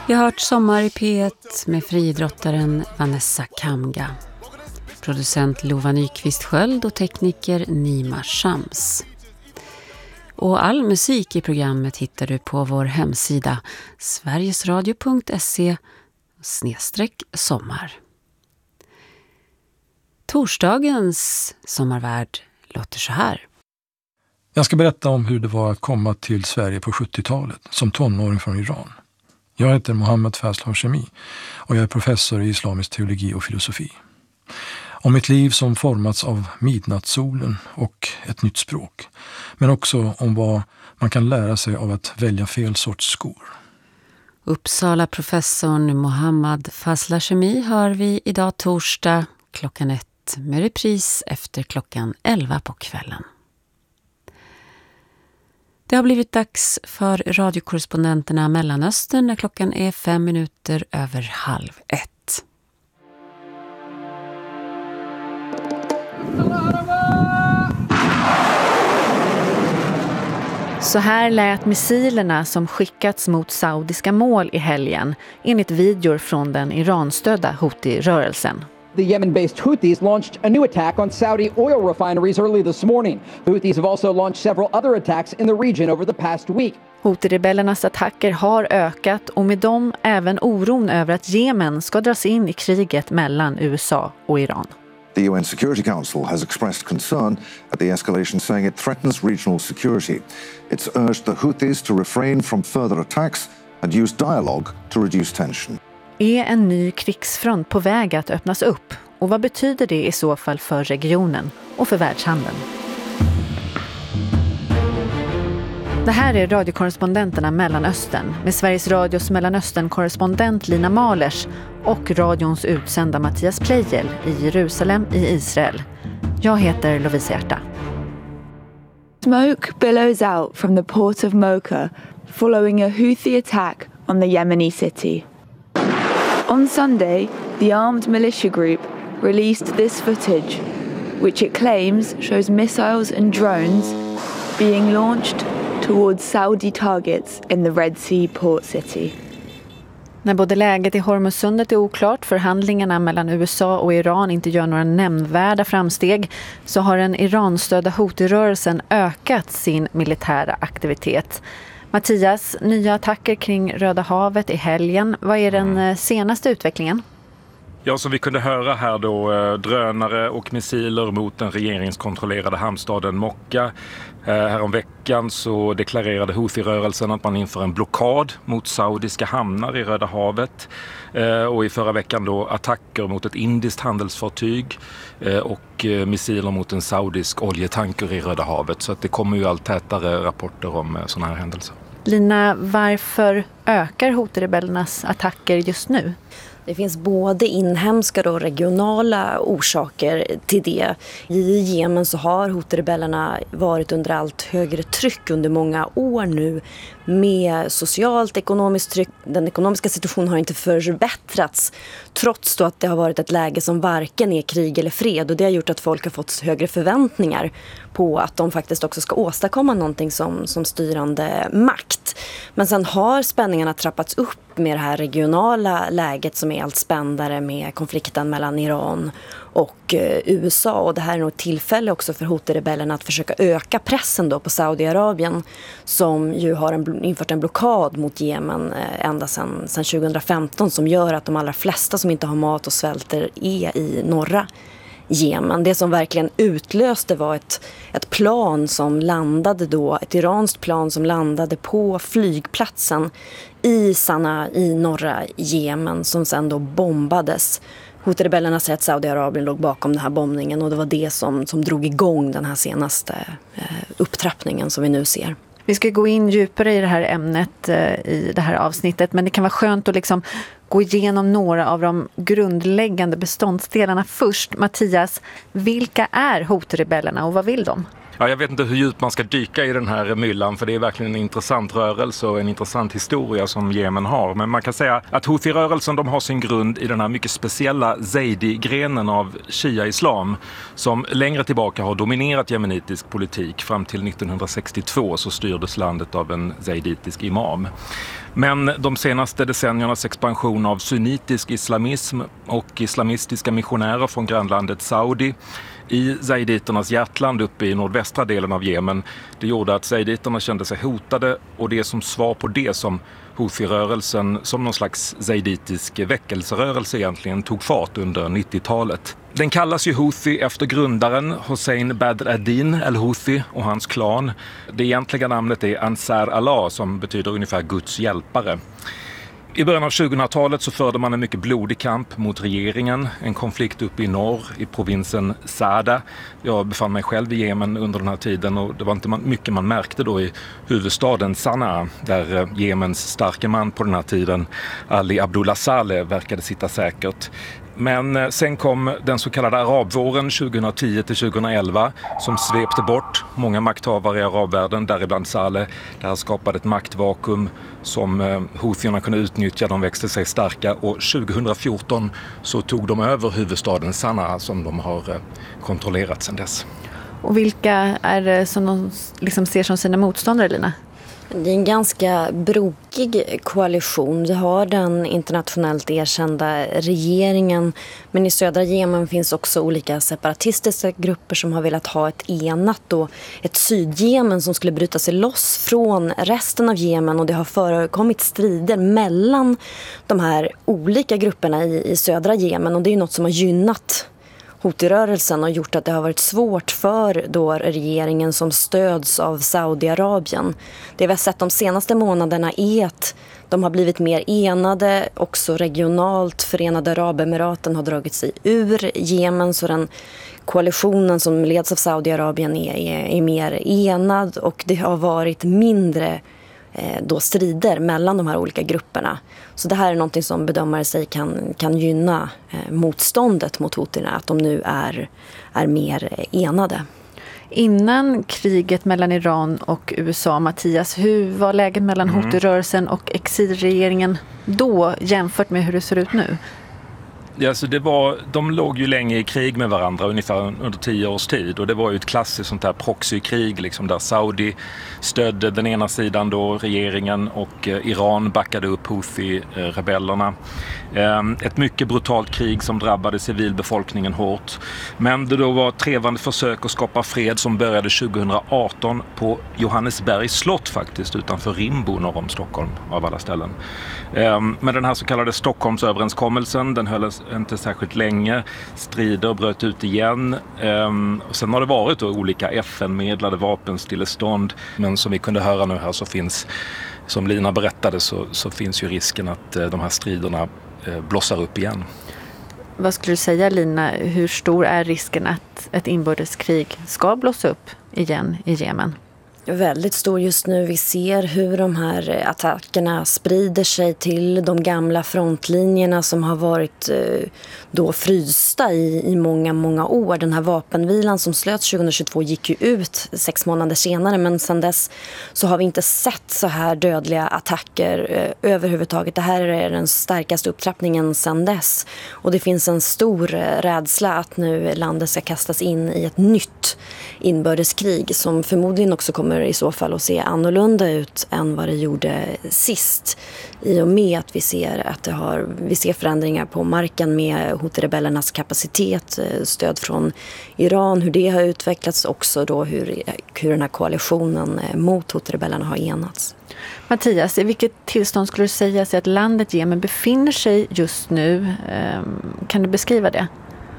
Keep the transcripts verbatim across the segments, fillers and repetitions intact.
Jag har hört Sommar i P ett med friidrottaren Vanessa Kamga, producent Lova Nyqvist Sköld och tekniker Nima Shams. Och all musik i programmet hittar du på vår hemsida sverigesradio punkt se snedstreck sommar. Torsdagens sommarvärld låter så här. Jag ska berätta om hur det var att komma till Sverige på sjuttiotalet som tonåring från Iran. Jag heter Mohammad Fazl Hashemi och jag är professor i islamisk teologi och filosofi. Om mitt liv som formats av midnattssolen och ett nytt språk. Men också om vad man kan lära sig av att välja fel sorts skor. Uppsala-professorn Mohammad Fazl Hashemi hör vi idag torsdag klockan ett med repris efter klockan elva på kvällen. Det har blivit dags för radiokorrespondenterna Mellanöstern när klockan är fem minuter över halv ett. Så här lät missilerna som skickats mot saudiska mål i helgen, enligt videor från den Iran-stödda Houthi-rörelsen. The Yemen-based Houthis launched a new attack on Saudi oil refineries early this morning. The Houthis have also launched several other attacks in the region over the past week. Houthi-rebellernas attacker har ökat och med dem även oron över att Jemen ska dras in i kriget mellan U S A och Iran. The U N Security Council has expressed concern at the escalation, saying it threatens regional security. It's urged the Houthis to refrain from further attacks and use dialogue to reduce tension. Är en ny krigsfront på väg att öppnas upp? Och vad betyder det i så fall för regionen och för världshandeln? Det här är radiokorrespondenterna Mellanöstern med Sveriges Radios Mellanöstern-korrespondent Lina Malers och radions utsända Mattias Pleijel i Jerusalem i Israel. Jag heter Lovisa Hjärta. Smoke billows out from the port of Mocha following a Houthi attack on the Yemeni city. On Sunday, the armed militia group released this footage, which it claims shows missiles and drones being launched towards Saudi targets in the Red Sea port city. När både läget i Hormuzsundet är oklart, förhandlingarna mellan U S A och Iran inte gör några nämnvärda framsteg, så har den Iran-stödda Houthi-rörelsen ökat sin militära aktivitet. Mattias, nya attacker kring Röda havet i helgen. Vad är den senaste utvecklingen? Ja, som vi kunde höra här då, drönare och missiler mot den regeringskontrollerade hamnstaden Mokka. Härom veckan så deklarerade Houthi-rörelsen att man inför en blockad mot saudiska hamnar i Röda havet. Och i förra veckan då attacker mot ett indiskt handelsfartyg och missiler mot en saudisk oljetanker i Röda havet. Så att det kommer ju allt tätare rapporter om sådana här händelser. Lina, varför ökar Houthi-rebellernas attacker just nu? Det finns både inhemska och regionala orsaker till det. I Jemen så har Houthi-rebellerna varit under allt högre tryck under många år nu med socialt ekonomiskt tryck. Den ekonomiska situationen har inte förbättrats trots då att det har varit ett läge som varken är krig eller fred, och det har gjort att folk har fått högre förväntningar på att de faktiskt också ska åstadkomma någonting som, som styrande makt. Men sen har spänningarna trappats upp med det här regionala läget som är allt spändare med konflikten mellan Iran och U S A, och det här är nog ett tillfälle också för Houthi-rebellerna att försöka öka pressen då på Saudiarabien som ju har en, infört en blockad mot Jemen ända sedan, sedan tjugohundrafemton som gör att de allra flesta som inte har mat och svälter är i norra Jemen. Det som verkligen utlöste var ett, ett plan som landade då, ett iranskt plan som landade på flygplatsen i Sanaa i norra Jemen som sen då bombades. Houthi-rebellerna säger att Saudiarabien låg bakom den här bombningen, och det var det som, som drog igång den här senaste eh, upptrappningen som vi nu ser. Vi ska gå in djupare i det här ämnet eh, i det här avsnittet, men det kan vara skönt att liksom gå igenom några av de grundläggande beståndsdelarna först. Mattias, vilka är Houthi-rebellerna och vad vill de? Ja, jag vet inte hur djupt man ska dyka i den här myllan, för det är verkligen en intressant rörelse och en intressant historia som Jemen har. Men man kan säga att Houthi-rörelsen, de har sin grund i den här mycket speciella Zaidi-grenen av Shia-islam som längre tillbaka har dominerat jemenitisk politik. Fram till nittonhundrasextiotvå så styrdes landet av en zaiditisk imam. Men de senaste decenniernas expansion av sunnitisk islamism och islamistiska missionärer från grannlandet Saudi i zaiditernas hjärtland uppe i nordvästra delen av Jemen, det gjorde att zaiditerna kände sig hotade, och det är som svar på det som Houthi-rörelsen, som någon slags zaiditisk väckelserörelse egentligen, tog fart under nittiotalet. Den kallas ju Houthi efter grundaren Hossein Badr ad-Din al-Houthi och hans klan. Det egentliga namnet är Ansar Allah, som betyder ungefär Guds hjälpare. I början av tjugohundratalet så förde man en mycket blodig kamp mot regeringen. En konflikt uppe i norr i provinsen Saada. Jag befann mig själv i Jemen under den här tiden, och det var inte mycket man märkte då i huvudstaden Sanaa, där Jemens starke man på den här tiden, Ali Abdullah Saleh, verkade sitta säkert. Men sen kom den så kallade arabvåren tjugohundratio till tjugohundraelva som svepte bort många makthavare i arabvärlden, däribland Saleh. Det här skapade ett maktvakuum som Houthierna kunde utnyttja. De växte sig starka, och tjugohundrafjorton så tog de över huvudstaden Sanaa, som de har kontrollerat sedan dess. Och vilka är det som de liksom ser som sina motståndare, Lina? Det är en ganska brokig koalition. Vi har den internationellt erkända regeringen, men i södra Jemen finns också olika separatistiska grupper som har velat ha ett enat och ett Sydjemen som skulle bryta sig loss från resten av Jemen, och det har förekommit strider mellan de här olika grupperna i, i södra Jemen, och det är något som har gynnat Houthi-rörelsen och gjort att det har varit svårt för då regeringen som stöds av Saudiarabien. Det vi har sett de senaste månaderna är att de har blivit mer enade, också regionalt. Förenade Arabemiraten har dragit sig ur Jemen, så den koalitionen som leds av Saudiarabien är, är, är mer enad, och det har varit mindre då strider mellan de här olika grupperna. Så det här är någonting som bedömare sig kan, kan gynna eh, motståndet mot Houthierna, att de nu är, är mer enade. Innan kriget mellan Iran och U S A, Mattias, hur var läget mellan mm. Houthi-rörelsen och exilregeringen då jämfört med hur det ser ut nu? Ja, så det var, de låg ju länge i krig med varandra, ungefär under tio års tid, och det var ju ett klassiskt sånt här proxykrig liksom, där Saudi stödde den ena sidan då, regeringen, och eh, Iran backade upp Houthi-rebellerna. Eh, ett mycket brutalt krig som drabbade civilbefolkningen hårt, men det då var ett trevande försök att skapa fred som började tjugohundraarton på Johannesbergs slott faktiskt, utanför Rimbo norr om Stockholm av alla ställen. Eh, men den här så kallade Stockholmsöverenskommelsen, den hölls inte särskilt länge. Strider bröt ut igen. Ehm, och sen har det varit då olika F N-medlade vapenstillestånd. Men som vi kunde höra nu här så finns, som Lina berättade, så, så finns ju risken att eh, de här striderna eh, blossar upp igen. Vad skulle du säga, Lina? Hur stor är risken att ett inbördeskrig ska blossa upp igen i Jemen? Väldigt stor just nu. Vi ser hur de här attackerna sprider sig till de gamla frontlinjerna som har varit då frysta i, i många, många år. Den här vapenvilan som slöts tjugohundratjugotvå gick ju ut sex månader senare, men sedan dess så har vi inte sett så här dödliga attacker eh, överhuvudtaget. Det här är den starkaste upptrappningen sedan dess, och det finns en stor eh, rädsla att nu landet ska kastas in i ett nytt inbördeskrig som förmodligen också kommer i så fall att se annorlunda ut än vad det gjorde sist, i och med att vi ser att det har, vi ser förändringar på marken med Houthi-rebellernas kapacitet, stöd från Iran, hur det har utvecklats, också då hur, hur den här koalitionen mot Houthi-rebellerna har enats. Mattias, i vilket tillstånd skulle du säga sig att landet Jemen befinner sig just nu? Kan du beskriva det?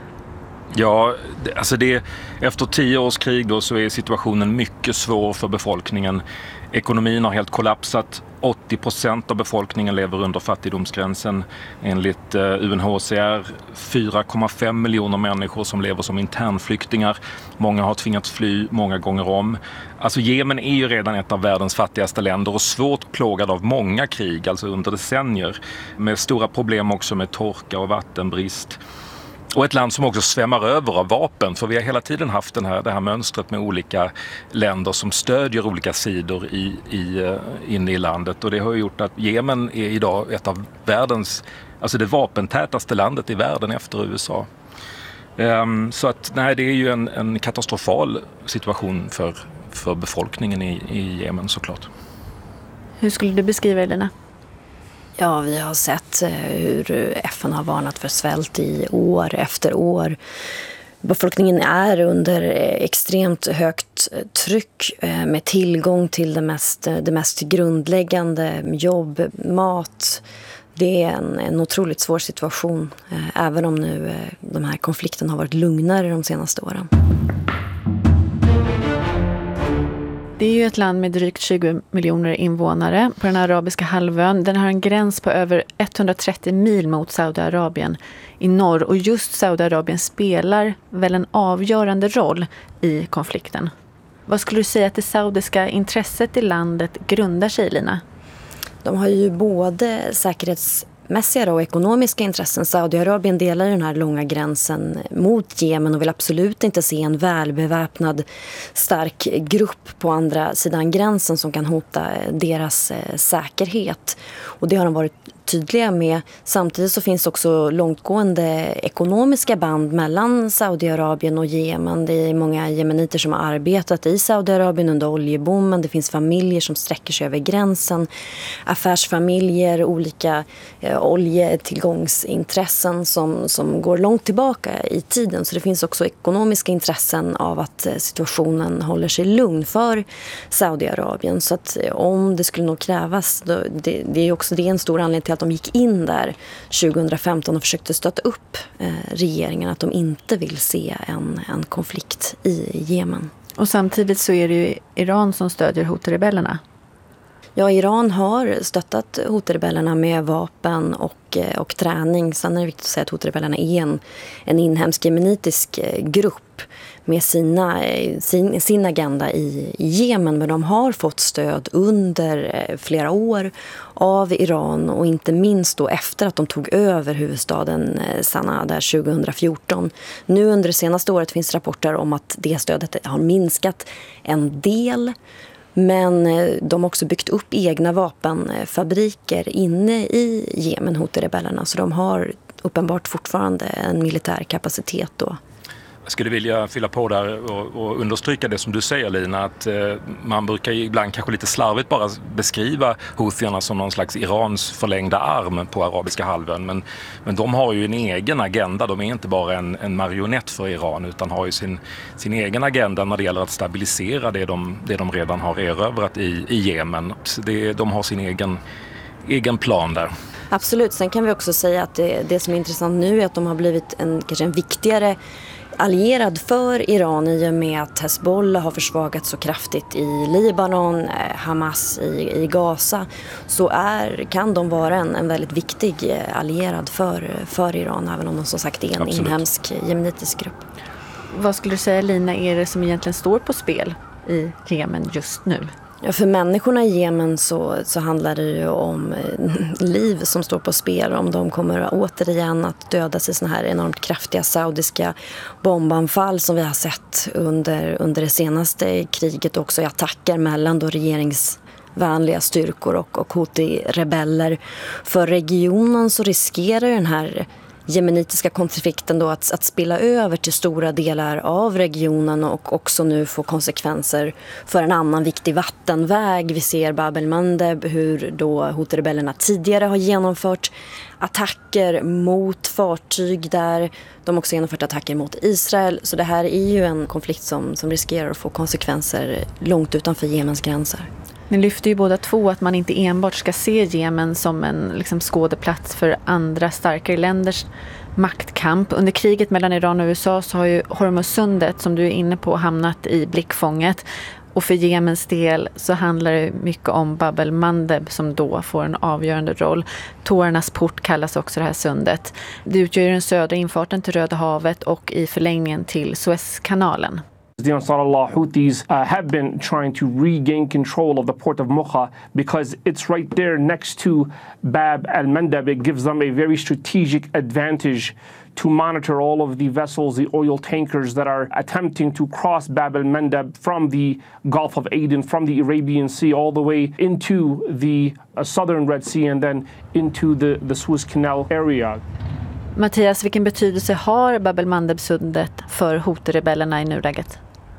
Ja, alltså det, efter tio års krig då så är situationen mycket svår för befolkningen. Ekonomin har helt kollapsat. åttio procent av befolkningen lever under fattigdomsgränsen. Enligt U N H C R fyra komma fem miljoner människor som lever som internflyktingar. Många har tvingats fly många gånger om. Alltså Jemen är ju redan ett av världens fattigaste länder och svårt plågad av många krig, alltså under decennier. Med stora problem också med torka och vattenbrist. Och ett land som också svämmar över av vapen, för vi har hela tiden haft den här, det här mönstret med olika länder som stödjer olika sidor i, i, inne i landet. Och det har gjort att Jemen är idag ett av världens, alltså det vapentätaste landet i världen efter U S A. Um, så att nej, det är ju en, en katastrofal situation för, för befolkningen i, i Jemen såklart. Hur skulle du beskriva det, Lina? Ja, vi har sett hur F N har varnat för svält i år efter år. Befolkningen är under extremt högt tryck med tillgång till det mest, det mest grundläggande, jobb, mat. Det är en, en otroligt svår situation, även om nu de här konflikterna har varit lugnare de senaste åren. Det är ju ett land med drygt tjugo miljoner invånare på den arabiska halvön. Den har en gräns på över etthundratrettio mil mot Saudiarabien i norr. Och just Saudiarabien spelar väl en avgörande roll i konflikten. Vad skulle du säga att det saudiska intresset i landet grundar sig i, Lina? De har ju både säkerhetsmässiga och ekonomiska intressen. Saudiarabien delar den här långa gränsen mot Jemen och vill absolut inte se en välbeväpnad stark grupp på andra sidan gränsen som kan hota deras säkerhet. Och det har de varit tydliga med. Samtidigt så finns också långtgående ekonomiska band mellan Saudiarabien och Jemen. Det är många jemeniter som har arbetat i Saudiarabien under oljeboomen. Det finns familjer som sträcker sig över gränsen. Affärsfamiljer, olika eh, oljetillgångsintressen som, som går långt tillbaka i tiden. Så det finns också ekonomiska intressen av att eh, situationen håller sig lugn för Saudiarabien. Så att eh, om det skulle nog krävas, då, det, det är också det är en stor anledning till att de gick in där tjugohundrafemton och försökte stötta upp eh, regeringen, att de inte vill se en, en konflikt i Jemen. Och samtidigt så är det ju Iran som stödjer Houthi-rebellerna. Ja, Iran har stöttat Houthi-rebellerna med vapen och, och träning. Sen är det viktigt att säga att Houthi-rebellerna är en, en inhemsk jemenitisk grupp med sina, sin, sin agenda i, i Jemen. Men de har fått stöd under flera år av Iran och inte minst då efter att de tog över huvudstaden Sanaa där tjugohundrafjorton. Nu under det senaste året finns rapporter om att det stödet har minskat en del. Men de har också byggt upp egna vapenfabriker inne i Jemen, Houthi-rebellerna. Så de har uppenbart fortfarande en militär kapacitet då. Jag skulle vilja fylla på där och, och understryka det som du säger, Lina, att eh, man brukar ibland kanske lite slarvigt bara beskriva Houthierna som någon slags Irans förlängda arm på arabiska halvön. Men, men de har ju en egen agenda. De är inte bara en, en marionett för Iran utan har ju sin, sin egen agenda när det gäller att stabilisera det de, det de redan har erövrat i, i Jemen. Det, de har sin egen, egen plan där. Absolut. Sen kan vi också säga att det, det som är intressant nu är att de har blivit en, kanske en viktigare allierad för Iran i och med att Hezbollah har försvagats så kraftigt i Libanon, Hamas i, i Gaza, så är, kan de vara en, en väldigt viktig allierad för, för Iran, även om de som sagt är en Absolut. inhemsk jemenitisk grupp. Vad skulle du säga, Lina, är det som egentligen står på spel i Jemen just nu? Ja, för människorna i Jemen så, så handlar det ju om liv som står på spel. Om de kommer återigen att dödas i såna här enormt kraftiga saudiska bombanfall som vi har sett under, under det senaste kriget, också i attacker mellan då regeringsvänliga styrkor och, och Houthi-rebeller. För regionen så riskerar den här jemenitiska konflikten då att, att spilla över till stora delar av regionen och också nu få konsekvenser för en annan viktig vattenväg. Vi ser Bab el-Mandeb, hur då Houthi-rebellerna tidigare har genomfört attacker mot fartyg där. De har också genomfört attacker mot Israel. Så det här är ju en konflikt som, som riskerar att få konsekvenser långt utanför Jemens gränser. Ni lyfter ju båda två att man inte enbart ska se Jemen som en liksom, skådeplats för andra starkare länders maktkamp. Under kriget mellan Iran och U S A så har ju Hormuzsundet, som du är inne på, hamnat i blickfånget. Och för Jemens del så handlar det mycket om Bab el-Mandeb som då får en avgörande roll. Tårarnas port kallas också det här sundet. Det utgör den södra infarten till Röda havet och i förlängningen till Suezkanalen. The Ansarullah Houthis uh, have been trying to regain control of the port of Mocha because it's right there next to Bab al-Mandab. It gives them a very strategic advantage to monitor all of the vessels, the oil tankers that are attempting to cross Bab al-Mandab from the Gulf of Aden, from the Arabian Sea, all the way into the uh, southern Red Sea and then into the, the Suez Canal area. Mattias, vilken betydelse har Bab el-Mandeb-sundet för Houthi-rebellerna i nuläget?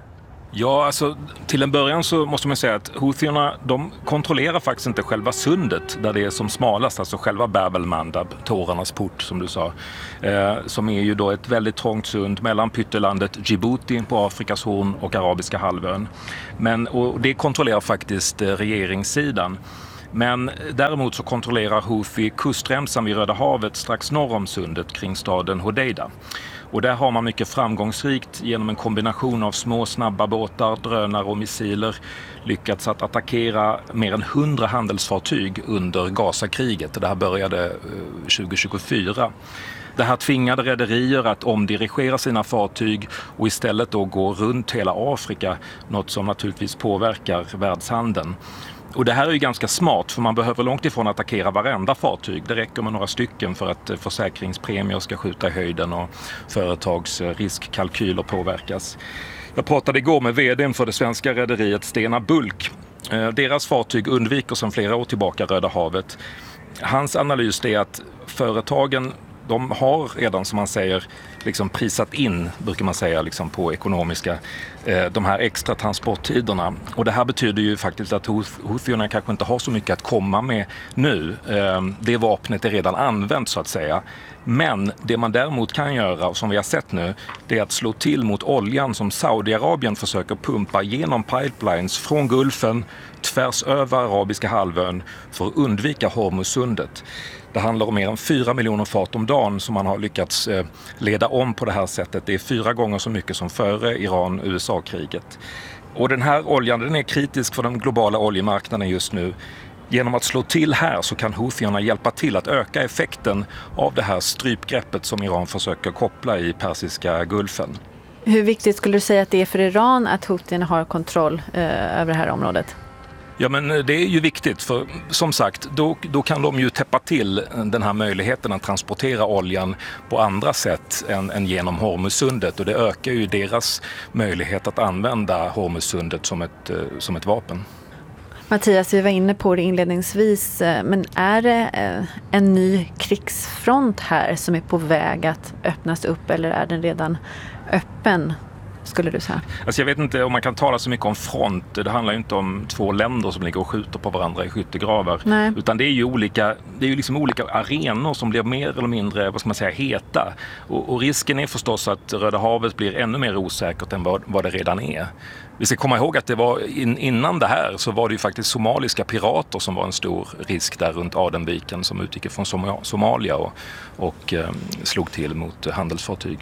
Ja, alltså till en början så måste man säga att Houthierna, de kontrollerar faktiskt inte själva sundet där det är som smalast, alltså själva Bab el-Mandab, tårarnas port som du sa, eh, som är ju då ett väldigt trångt sund mellan pyttelandet Djibouti på Afrikas horn och Arabiska halvön. Men, och det kontrollerar faktiskt eh, regeringssidan. Men däremot så kontrollerar Houthi kustremsan vid Röda havet strax norr om sundet kring staden Hodeida. Och där har man mycket framgångsrikt genom en kombination av små snabba båtar, drönare och missiler lyckats att attackera mer än hundra handelsfartyg under Gazakriget. Det här började tjugo tjugofyra. Det här tvingade rederier att omdirigera sina fartyg och istället då gå runt hela Afrika, något som naturligtvis påverkar världshandeln. Och det här är ju ganska smart, för man behöver långt ifrån attackera varenda fartyg. Det räcker med några stycken för att försäkringspremier ska skjuta i höjden och företags riskkalkyler påverkas. Jag pratade igår med vdn för det svenska rederiet Stena Bulk. Deras fartyg undviker sedan flera år tillbaka Röda havet. Hans analys är att företagen, de har redan, som man säger, liksom prisat in, brukar man säga, liksom på ekonomiska, eh, de här extra transporttiderna. Och det här betyder ju faktiskt att Houthierna kanske inte har så mycket att komma med nu. Eh, det vapnet är redan använt så att säga. Men det man däremot kan göra, och som vi har sett nu, det är att slå till mot oljan som Saudiarabien försöker pumpa genom pipelines från Gulfen tvärs över Arabiska halvön för att undvika Hormuzsundet. Det handlar om mer än fyra miljoner fat om dagen som man har lyckats eh, leda om på det här sättet. Det är fyra gånger så mycket som före Iran-U S A-kriget. Och den här oljan, den är kritisk för den globala oljemarknaden just nu. Genom att slå till här så kan Houthierna hjälpa till att öka effekten av det här strypgreppet som Iran försöker koppla i Persiska Gulfen. Hur viktigt skulle du säga att det är för Iran att Houthierna har kontroll eh, över det här området? Ja, men det är ju viktigt, för som sagt, då, då kan de ju täppa till den här möjligheten att transportera oljan på andra sätt än, än genom Hormuzsundet, och det ökar ju deras möjlighet att använda Hormuzsundet som ett, som ett vapen. Mattias, vi var inne på det inledningsvis, men är det en ny krigsfront här som är på väg att öppnas upp, eller är den redan öppen? Skulle du säga? Alltså jag vet inte om man kan tala så mycket om front. Det handlar ju inte om två länder som ligger och skjuter på varandra i skyttegravar. Nej. Utan det är ju olika, det är ju liksom olika arenor som blir mer eller mindre, vad ska man säga, heta. Och, och risken är förstås att Röda havet blir ännu mer osäkert än vad, vad det redan är. Vi ska komma ihåg att det var in, innan det här så var det ju faktiskt somaliska pirater som var en stor risk där runt Adenviken, som utgick från Som- Somalia och, och eh, slog till mot handelsfartyg.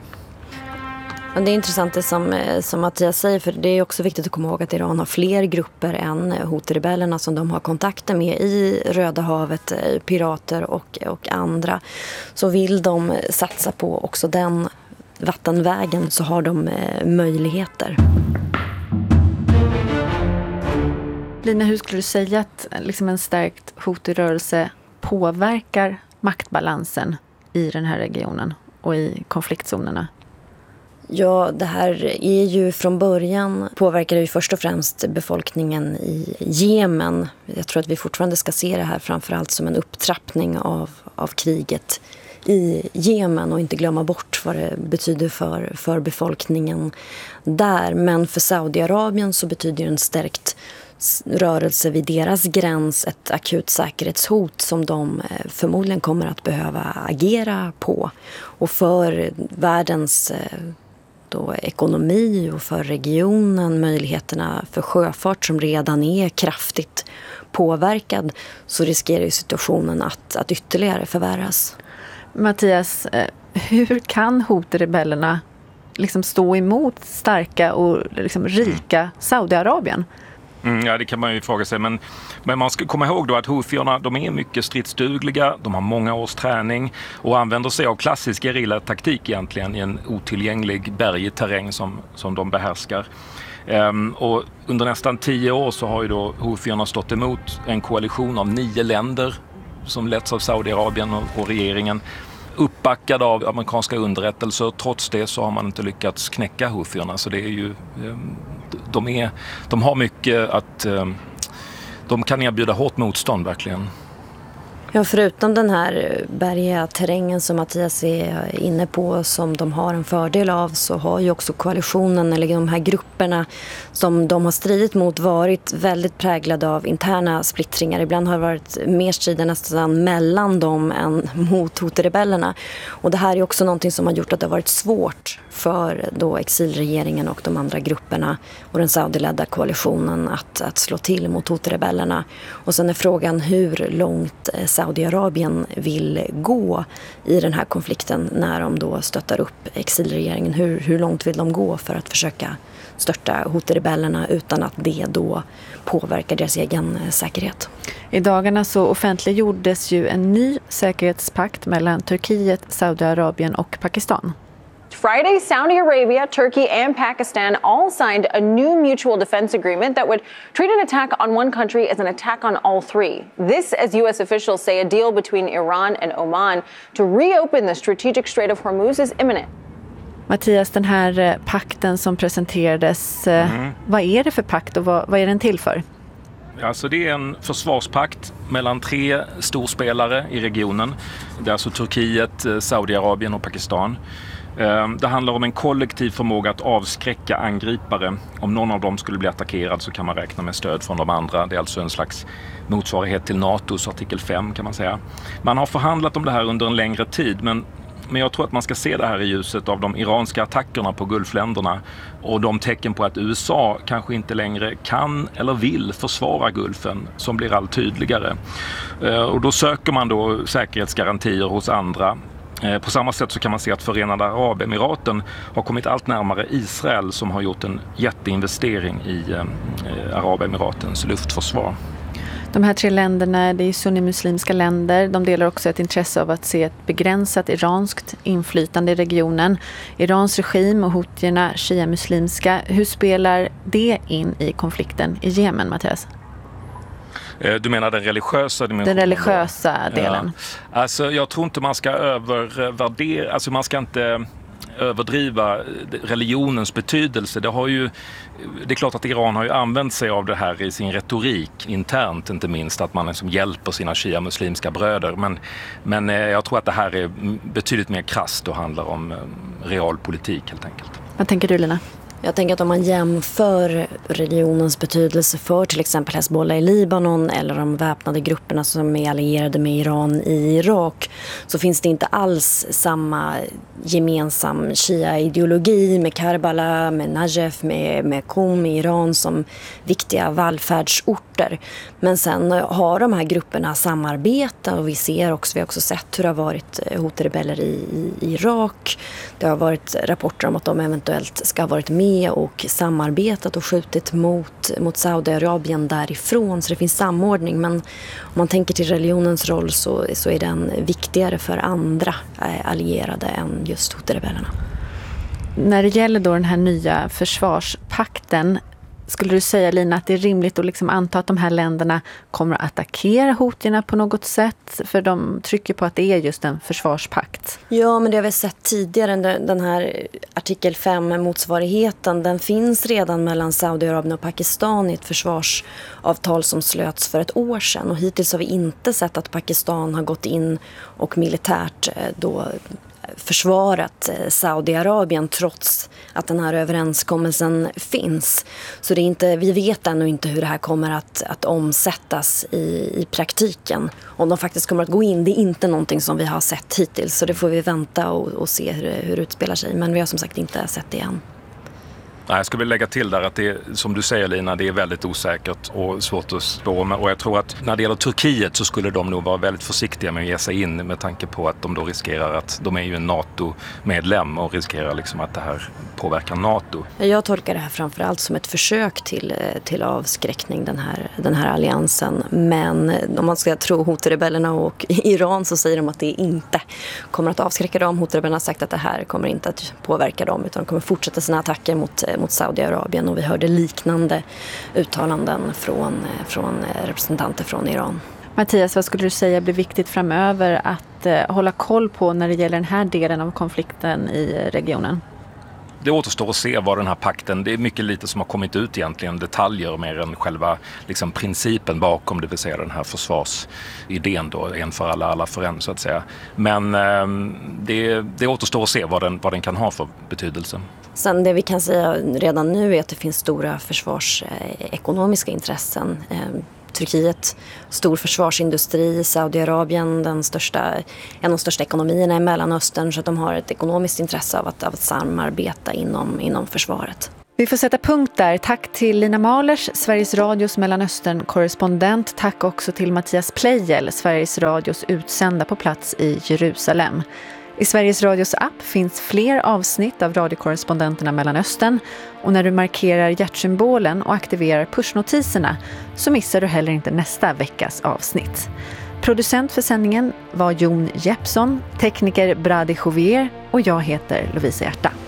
Det är intressant det som, som Mattias säger, för det är också viktigt att komma ihåg att Iran har fler grupper än Houthi-rebellerna som de har kontakter med i Röda havet, pirater och, och andra. Så vill de satsa på också den vattenvägen så har de möjligheter. Lina, hur skulle du säga att liksom en stärkt Houthi-rörelse påverkar maktbalansen i den här regionen och i konfliktzonerna? Ja, det här är ju från början påverkar det ju först och främst befolkningen i Jemen. Jag tror att vi fortfarande ska se det här framförallt som en upptrappning av, av kriget i Jemen och inte glömma bort vad det betyder för, för befolkningen där. Men för Saudiarabien så betyder en stärkt rörelse vid deras gräns ett akut säkerhetshot som de förmodligen kommer att behöva agera på. Och för världens då ekonomi och för regionen, möjligheterna för sjöfart som redan är kraftigt påverkad, så riskerar ju situationen att, att ytterligare förvärras. Mattias, hur kan Houthi-rebellerna liksom stå emot starka och liksom rika Saudiarabien? Mm, ja, det kan man ju fråga sig. Men, men man ska komma ihåg då att Houthierna, de är mycket stridsdugliga, de har många års träning och använder sig av klassisk gerillataktik egentligen i en otillgänglig bergig terräng som, som de behärskar. Um, och under nästan tio år så har ju då Houthierna stått emot en koalition av nio länder som letts av Saudiarabien och, och regeringen, uppbackad av amerikanska underrättelser. Trots det så har man inte lyckats knäcka Houthierna, så det är ju de, är, de har mycket att de kan erbjuda hårt motstånd verkligen. Ja, förutom den här bergiga terrängen som Mattias är inne på som de har en fördel av, så har ju också koalitionen eller de här grupperna som de har stridit mot varit väldigt präglade av interna splittringar. Ibland har det varit mer strider nästan mellan dem än mot Houthi-rebellerna. Och det här är också någonting som har gjort att det har varit svårt för då exilregeringen och de andra grupperna och den saudiledda koalitionen att, att slå till mot Houthi-rebellerna. Och sen är frågan hur långt Saudiarabien vill gå i den här konflikten när de då stöttar upp exilregeringen. Hur, hur långt vill de gå för att försöka störta Houthi-rebellerna utan att det då påverkar deras egen säkerhet? I dagarna så offentliggjordes ju en ny säkerhetspakt mellan Turkiet, Saudiarabien och Pakistan. Friday, Saudi Arabia, Turkey, and Pakistan all signed a new mutual defense agreement that would treat an attack on one country as an attack on all three. This, as U S officials say, a deal between Iran and Oman to reopen the strategic Strait of Hormuz is imminent. Mattias, den här pakten som presenterades, mm. vad är det för pakt och vad, vad är den till för? Alltså det är en försvarspakt mellan tre storspelare i regionen. Det är alltså Turkiet, Saudiarabien och Pakistan. Det handlar om en kollektiv förmåga att avskräcka angripare. Om någon av dem skulle bli attackerad så kan man räkna med stöd från de andra. Det är alltså en slags motsvarighet till NATOs artikel fem kan man säga. Man har förhandlat om det här under en längre tid, men Men jag tror att man ska se det här i ljuset av de iranska attackerna på Gulfländerna och de tecken på att U S A kanske inte längre kan eller vill försvara Gulfen som blir allt tydligare. Och då söker man då säkerhetsgarantier hos andra. På samma sätt så kan man se att Förenade Arabemiraten har kommit allt närmare Israel som har gjort en jätteinvestering i Arabemiratens luftförsvar. De här tre länderna, det är sunnimuslimska länder. De delar också ett intresse av att se ett begränsat iranskt inflytande i regionen. Irans regim och houtierna, shia-muslimska. Hur spelar det in i konflikten i Jemen, Mattias? Du menar den religiösa dimensionen? Den religiösa delen. Ja. Alltså, jag tror inte man ska övervärdera, alltså man ska inte överdriva religionens betydelse. Det har ju, det är klart att Iran har ju använt sig av det här i sin retorik internt, inte minst att man liksom hjälper sina shia-muslimska bröder. Men, men jag tror att det här är betydligt mer krasst och handlar om realpolitik helt enkelt. Vad tänker du, Lina? Jag tänker att om man jämför religionens betydelse för till exempel Hezbollah i Libanon eller de väpnade grupperna som är allierade med Iran i Irak, så finns det inte alls samma gemensam shia-ideologi med Karbala, med Najaf, med, med Qom i Iran som viktiga vallfärdsorter. Men sen har de här grupperna samarbete och vi ser också, vi har också sett hur det har varit Houthi-rebeller i, i Irak. Det har varit rapporter om att de eventuellt ska ha varit med och samarbetat och skjutit mot, mot Saudiarabien därifrån. Så det finns samordning, men om man tänker till religionens roll så, så är den viktigare för andra allierade än just Houthi-rebellerna. När det gäller då den här nya försvarspakten, skulle du säga, Lina, att det är rimligt att liksom anta att de här länderna kommer att attackera houtierna på något sätt? För de trycker på att det är just en försvarspakt. Ja, men det har vi sett tidigare. Den här artikel fem-motsvarigheten, den finns redan mellan Saudiarabien och Pakistan i ett försvarsavtal som slöts för ett år sedan. Och hittills har vi inte sett att Pakistan har gått in och militärt då försvarat Saudiarabien trots att den här överenskommelsen finns. Så det är inte, vi vet ännu inte hur det här kommer att, att omsättas i, i praktiken. Om de faktiskt kommer att gå in, det är inte någonting som vi har sett hittills. Så det får vi vänta och, och se hur, hur det utspelar sig. Men vi har som sagt inte sett det än. Nej, jag skulle vilja lägga till där att det, som du säger Lina, det är väldigt osäkert och svårt att spå med. Och jag tror att när det gäller Turkiet så skulle de nog vara väldigt försiktiga med att ge sig in med tanke på att de då riskerar att, de är ju en NATO-medlem och riskerar liksom att det här påverkar NATO. Jag tolkar det här framförallt som ett försök till, till avskräckning, den här, den här alliansen. Men om man ska tro Houthi-rebellerna och Iran så säger de att det inte kommer att avskräcka dem. Houthi-rebellerna har sagt att det här kommer inte att påverka dem utan de kommer fortsätta sina attacker mot mot Saudiarabien, och vi hörde liknande uttalanden från, från representanter från Iran. Mattias, vad skulle du säga blir viktigt framöver att eh, hålla koll på när det gäller den här delen av konflikten i regionen? det återstår att se vad den här pakten, det är mycket lite som har kommit ut egentligen, detaljer mer än själva liksom, principen bakom, det vill säga den här försvarsidén då, en för alla, alla för en så att säga. Men eh, det, det återstår att se vad den, vad den kan ha för betydelse. Sen det vi kan säga redan nu är att det finns stora försvarsekonomiska intressen. Eh, Turkiet, stor försvarsindustri, Saudiarabien, den största, en av de största ekonomierna i Mellanöstern, så att de har ett ekonomiskt intresse av att, av att samarbeta inom, inom försvaret. Vi får sätta punkt där. Tack till Lina Mahlers, Sveriges Radios Mellanöstern-korrespondent. Tack också till Mattias Pleijel, Sveriges Radios utsända på plats i Jerusalem. I Sveriges Radios app finns fler avsnitt av radiokorrespondenterna Mellanöstern, och när du markerar hjärtsymbolen och aktiverar pushnotiserna så missar du heller inte nästa veckas avsnitt. Producent för sändningen var Jon Jeppsson, tekniker Brady Jovier och jag heter Lovisa Hjärta.